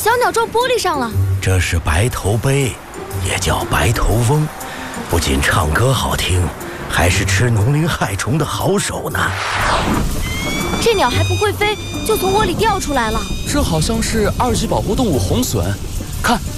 小鸟撞玻璃上了。 这是白头鹎，也叫白头翁，不仅唱歌好听，还是吃农灵害虫的好手呢。 这鸟还不会飞，就从窝里掉出来了。 这好像是2级保护动物红隼，看，